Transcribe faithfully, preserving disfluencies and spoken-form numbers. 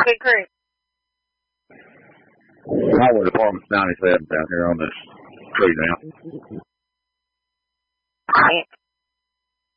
Big Creek. Highway Department's ninety-seven down here on this street now.